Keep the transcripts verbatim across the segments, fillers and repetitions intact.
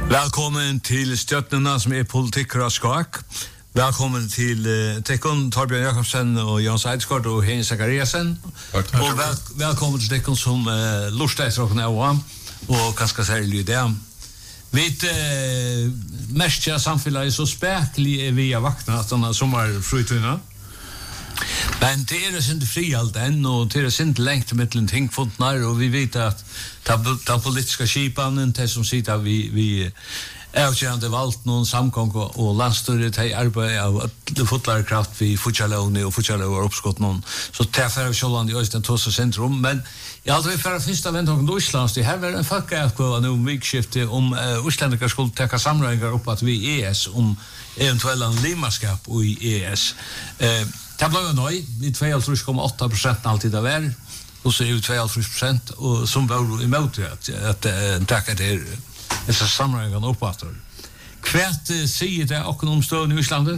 Välkommen till Stjärnorna som är politik och skak. Välkommen till uh, Tekon, Torbjörn Jakobsen och Jan Seidskort och Henrik Zachariasen. Och väl, välkommen till Tekon som uh, lustar och nära och kanske särskilt det. Vi uh, mest jag samfällar är så späcklig via vakna att såna sommarfrutvinna. Men det är inte fri allt än och det är inte längt mellan tingfuntnar och vi vet att den politiska skipanen det som sitter vi vi avgörande valt någon samgång och landstyret har arbetat av det fotlar kraft vi Fuchalone och Fuchalone har uppskott någon så träffar vi Själland i Östen Tossa centrum men jag hade för första väntan i Ryssland det här var en folkavgåva nu vikskifte om uh, Islandika skulle ta samrådingar upp att vi E S om eventuella limaskap i E S. Eh det blev nöj vi två komma åtta procent alltid av är och så är ju två procent och som var emot att att uh, tacka det är så samrådingar upp att kvärt uh, säger det och om stöd i Island.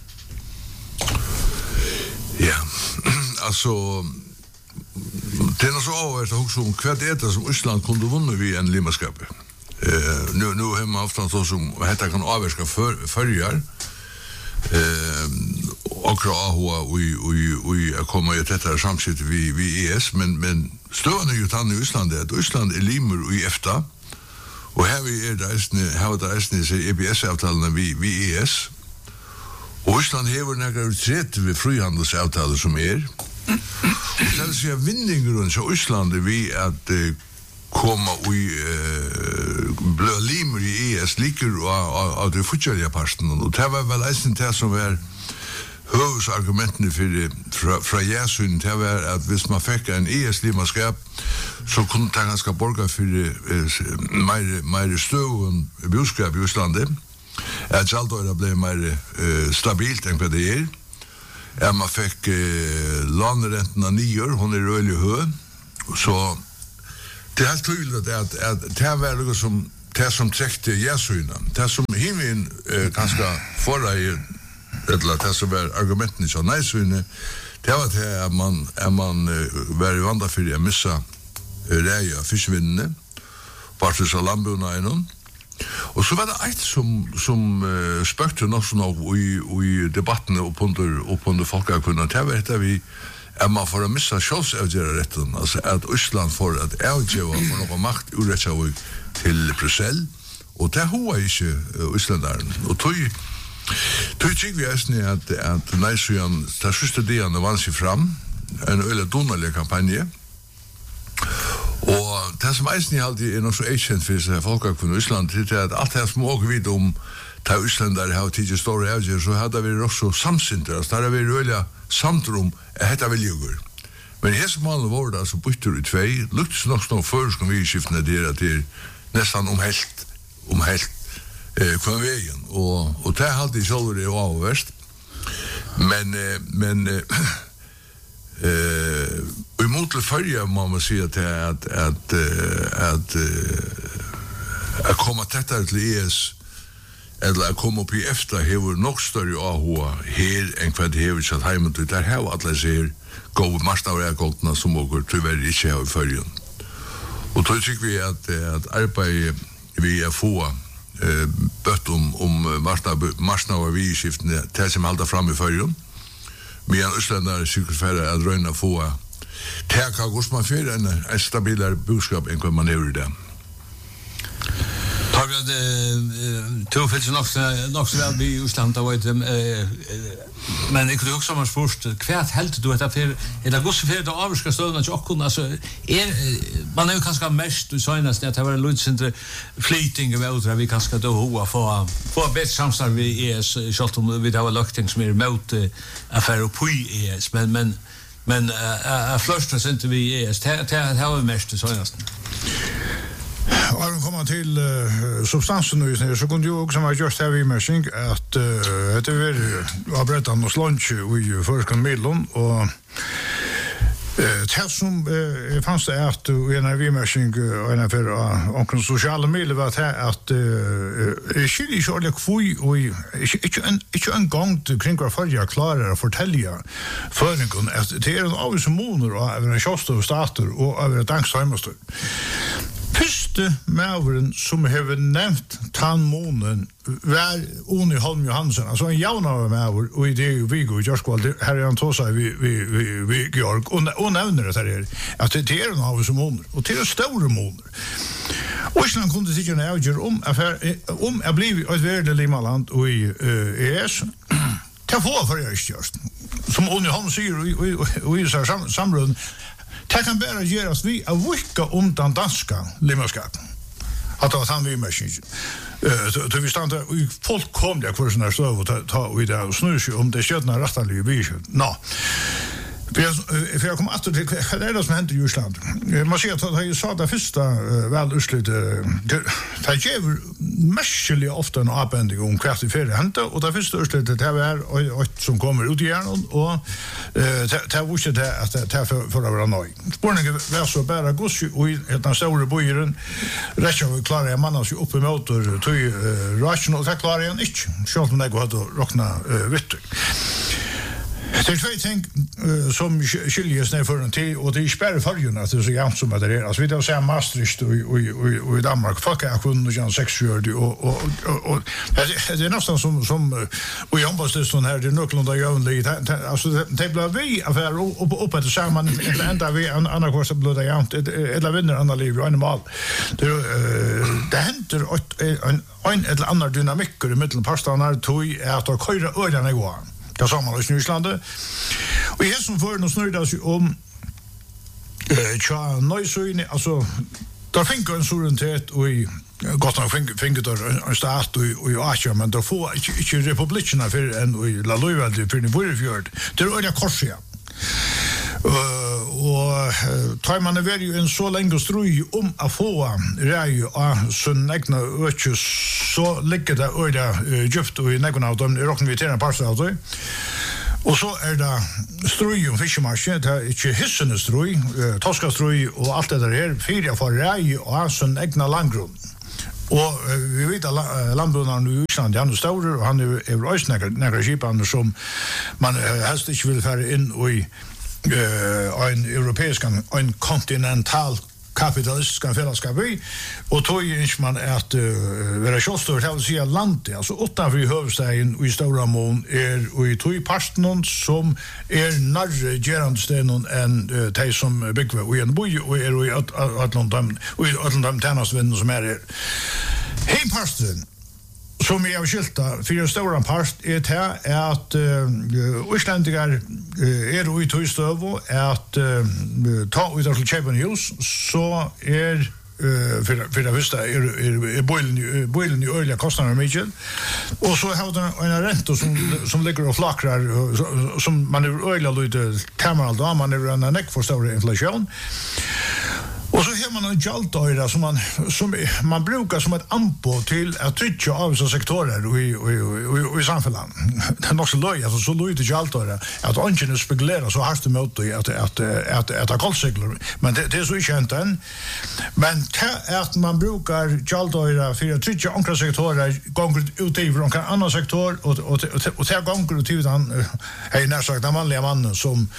Ja. Alltså det är så över också om kvärt det är som Island kunde vinna vi en limaskap. Eh nu nu har man haft så som heter kan avska för förjar. Eh och krav vi vi vi kommer ju tättare samsitt vi vi E S men men större ju tann i Island det Island är limmer i EFTA och här vi är där har det är det E B S-avtalen vi vi E S och Island har några trätt vi frihandelsavtal som är och sen så är vinningen så Island vi att komma i uh, blå limer i E S liker av det futsalja parten och det var väl eisen det som var huvudargumenten för fra, fra Jäsyn det var att hvis man fick en E S-limaskap så kunde det ganska borga för uh, mer, mer stöv och boskap i Islandet att allt blev mer uh, stabilt än vad det är att man fick uh, låneräntorna nio hon är rörlig hög så det är helt tydligt att att det var något som det som träckte Jäsyna. Det som himmen eh, ganska förra i eller det som var argumenten så Jäsyna. Det var det att man är man eh, var i vandra för att missa eh, reja fiskvinnene. Vart så lambuna innan. Och så var det ett som som eh, spökte något sån i i debatten och under och under folkakuna. Det var det vi är man får att missa självsavgörarrätten alltså att Island får att avgöra för någon makt urrättsavig till Bryssel och det har inte Islandaren och tog tog tycker vi är att att Najsyan tar första delen vann sig fram en öle donnerlig kampanj och det som är alltid är nog så ancient för sig folk från Island det är att allt det som åker vid om ta Islandare har tidigt stora avgör så hade vi också samsynter så där vi rölla samtrum hetta viljugur. Men här som alla var där så bytte i två lukts nog så för ska vi skifta det att det nästan om helt om helt eh kvar vägen och och det hade ju alltid det var värst. Men eh, men eh eh emot det förja man måste säga att att att att att komma tättare till E S eller komma upp i EFTA hever nog større ahua her enn hva det hever satt heimen til. Der har alle ser gode marstavreakoltene som åker tyvärr ikke har i førjen. Og då tykker vi at, at arbeid vi er få eh, bøtt om, om marstavreakoltene vi i skiftene til som halda fram i førjen. Men Østlandere sykkelfærre at røyne få teka hvordan man fyrer en, en stabilere budskap enn hva man hever i det. Har vi två fälts nog nog så väl i Island då vet men jag kunde också man först kvärt helt du vet för eller gosse för det avska stöden och kunna alltså är man är ju kanske mest du sägnas att det var lutsinte fleeting about vi kanske då hoa för för bättre samstarv vi är så som vi har lagt ting som är emot affär på E S men men men a flöstra inte vi E S det det har vi mest du sägnas. Och vi kommer till uh, substansen nu så kunde ju också man just have machine att uh, det var Bretan och lunch i första medlem och eh det som uh, fanns det att en av machine och en för och sociala medier var det att eh skiljer sig alla kvui och inte en inte en gång till kring vad för jag klarar att fortälja för en att det är en av så moner och över en showstov starter och över ett dagsheimastund. Fyrste maveren som har nevnt tannmånen var Oni Holm Johansen, altså en jaunare maver, og i det er jo Viggo i Gjørskvald, her er han tåsa vi, vi, vi, vi Georg, og, og nevner det her, at det er en av som måner, og det er store måner. Ísland kunde sikkert en avgjør om, om jeg blir et verdig limaland og i uh, E S, til å få for jeg størst. Som Oni Holm sier i samrøden, det kan bare gjøres vi av vikka om den danska limaskapen. At det var han vi mest. Så vi stand i fullkomliga kurserna støv og ta i det og snur seg om det skjøtna rettalige vi ikke. Nå. For jeg kom atter til hva er det som hender i Island. Man sier at jeg sa det første vel utslitt det gjør mestlig ofte en avbending om hva det ferie henter, og det første utslitt det er et som kommer ut i hjernen, og det er ikke det at det er for å være nøy. Spørningen var så bare gods i den store bøyeren, rett og slett klarer jeg mannen seg opp i motor til rasjon, og det klarer jeg ikke, selv om jeg hadde råknet vittig. Det er två ting uh, som skiljes ned for en tid, og det er ikke bare fargen at det er så jævnt som det er. Altså, vi har sett Maastricht og, og, og, og i Danmark, folk er kunnet gjerne seksogfyrti, og, og, og, og det, det er nesten som, som og i håndballstisten her, det er nøklunda jævnlig, altså, det, det blir vi affærer opp, opp etter sammen, enda vi, andre kvarst blir det jævnt, eller vinner andre liv, og en mal. Det, uh, det henter en, en eller annen dynamikker i middelen parstene her, tog er at det køyre ørene i gåan. Det sa man i Islandet. Og jeg som får noe snurret seg om eh, tja nøysøyne, altså, der finner en surrentet og i godt nok finner der en stat og i Asja, men der får ikke, ikke republikkene for en og i La Løyveldi for en Borefjord. Det er øyne korsia. Uh, og uh, tar man er jo en så lenge strøy om å få rei av sin egna øke, så ligger det øyne uh, djupt og i neggen av dem, i råkken vi til en parstad av det. Og så er det strøy om fiskemarskje, det er ikke hissende strøy, uh, toskastrøy og alt det der her, fyrir for rei av sin egna landgrunn. Og uh, vi vet at uh, landbrunnen i Island, han er større, og han er, er også nekker skipene som man uh, helst ikke vil fære inn og i Uh, en europeisk, en kontinental kapitalistisk fellesskap i, og tog ikke man at uh, være kjølstør, det vil si at landet, altså utenfor i høvestegen og i Stauramon, er og i tog parten som er nærre gerande stenen enn uh, de som bygger og i en boi, og er og i Øtlandam tjenestvinnen som er her. Hei parten, som jeg har skilta for en stor part er til at uh, Íslandigar uh, er ui tog støv at uh, ta ut til kjøpen hus, så er uh, for, for det første er, er, er boilen i øyelige kostnader mye, og så har den en rente som, som ligger og flakrar, som man er øyelige lyd kameralt av, man er en nekk for større inflasjon. Og så har man en jaltøyre som man, som man brukar som et ampo til at trykja av vissa sektorer i, i, i, i samfunnet. Det er nok så løy, altså så løy til jaltøyre, at ønskene spekulerer så hardt med at, at, at, at det er koldsykler. Men det, det er så ikke hent enn. Men til at man brukar jaltøyre for at trykja omkring sektorer gonger ut i for omkring annan sektor, og, og, og, og til gonger ut i den, hei nær sagt, den vanlige mannen som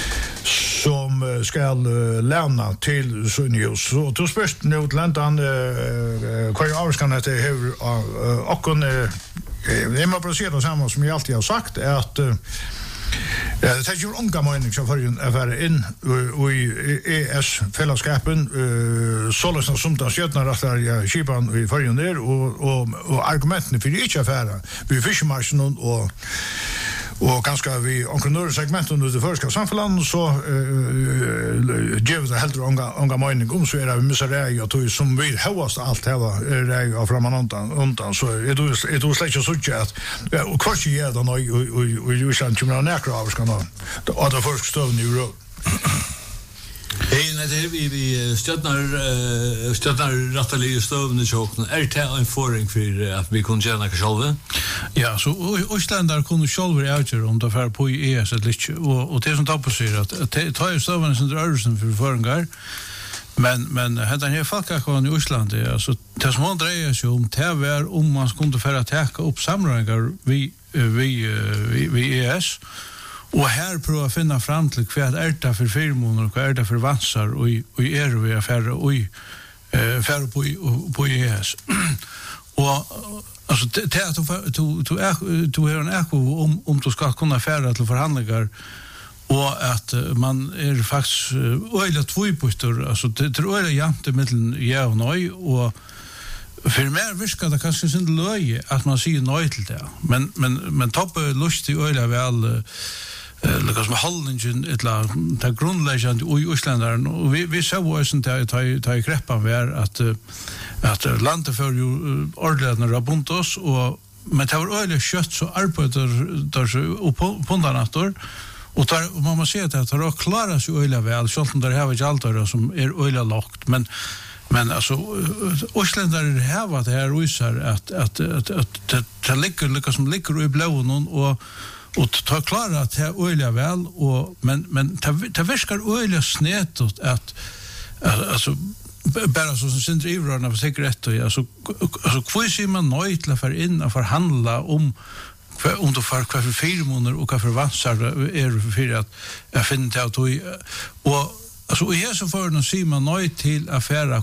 som skal uh, læna til Sunnjus. Så du spørst nå til landan uh, hva er avskan at det hever uh, okken uh, jeg må bare si det samme som jeg alltid har sagt er at uh, Ja, det er jo unga mening som fyrir er være inn i E S-fellesskapen, så løsna som da skjøtner at det er kipan i fyrir der, og, og, og argumentene fyrir ikke affæra, vi fiskemarsen og og ganske vi omkring nøyre segmenten under det første samfunnet, så uh, gjør det heller unga, unga mening om, så er det missa rei og tog som vil høyast alt heva rei og framan undan, undan, så er det jo slett ikke suttje at og hva ikke gjør det nøy og Island kommer av nekra avskan og det første støvn i Europa. Hei, nei, det er vi, vi støtnar, uh, støtnar rattalige støvende tjåkene. Er det en foring for at vi kunne gjøre noe selv? Ja, så Østlandar kunne selv avgjøre om det er på i E S eller ikke. Og, og det som Tappo sier, at det tar jo støvende som er øvelsen for foringar, men, men hentan her falkakon i Østland, altså, det som han dreier seg om, det var om man skulle fære teka opp samrøyngar vi, vi, vi, vi E S, og her prøver å finne frem til hva er det for firmoner, hva er det for vansar, og, og er vi affære, og eh för på på E S. Och alltså det att du du är du har en eko om om du ska kunna färra till förhandlingar och att man är faktiskt öliga tvåpunkter alltså det tror jag jämnt mellan ja och nej och för mer viskar det kanske synd löje att man säger nej till det men men men topp lust i öliga väl eh liksom med hållningen ettla ta grundläggande i Island och vi vi såg ju sånt där ta ta i greppan var att att landet för ju ordlarna runt oss och men det var öliga kött så arbetar där så på natten och där man måste se att det har klarat sig öliga väl så att det har ju allt som är öliga lågt men men alltså Islandare har det här visar att att att att det ligger liksom som ligger i blån och och ta klara att det är öliga väl och men men det verkar öliga snett att alltså bara så som synd driver av säkerhet och alltså alltså kvui ser man nöjt la för in och förhandla om för om då för kvar för fyra månader och för vansar är för att jag finner det att och alltså är så för någon ser man nöjt till affärer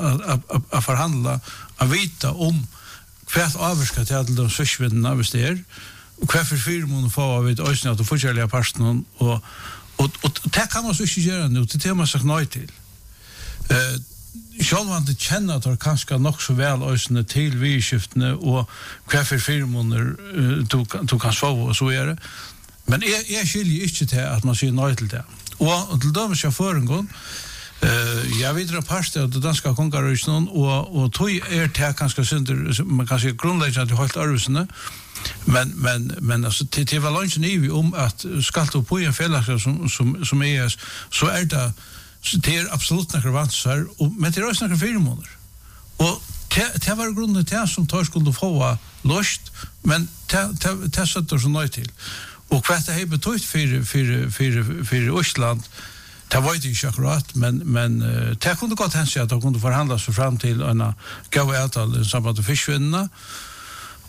att förhandla att vita om kvart avska till de sysvinna visst är och kvar för fyra månader får vi ett ösnat och förskälliga parsten och och och det kan man så inte göra nu det tema sagt nöjt till eh själva det känner att det kanske nog så väl ösnat till vi skiftne och kvar för fyra månader du du kan sova och så är det men är är skiljer inte till att man säger nöjt till det och till dem ska för en gång eh jag vet att pasta det danska konkurrensen och och tog är det kanske synd man kan säga grundläggande helt örvsne men men men alltså till till var lunchen i om att ska du på en fälla som som som är så är det så det är absolut några vansar och men det är några fyra månader och det det var grunden till som tar skulle få lust men det det sätter så nöjt till och kvart det har betytt för för för för Island det var ju akkurat men men det kunde gott hända att de kunde förhandla sig fram till en gåva avtal i samband med fiskvinna